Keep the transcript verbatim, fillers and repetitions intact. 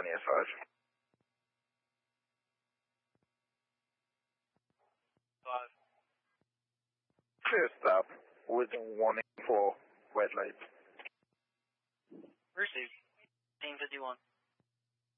Pioneer five. Five. Clear stop with warning for wet light. Received. fifteen fifty-one.